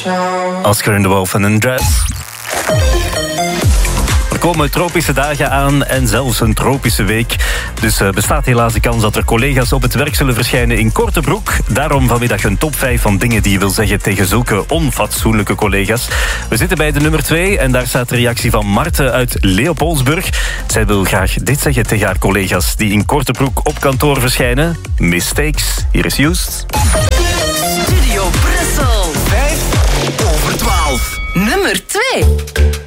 Oscar and the Wolf en een dress. Er komen tropische dagen aan en zelfs een tropische week. Dus bestaat helaas de kans dat er collega's op het werk zullen verschijnen in korte broek. Daarom vanmiddag een top 5 van dingen die je wil zeggen tegen zulke onfatsoenlijke collega's. We zitten bij de nummer 2 en daar staat de reactie van Marten uit Leopoldsburg. Zij wil graag dit zeggen tegen haar collega's die in korte broek op kantoor verschijnen. Mistakes. Hier is Joost. Studio Brussel. 5 over 12. Nummer 2.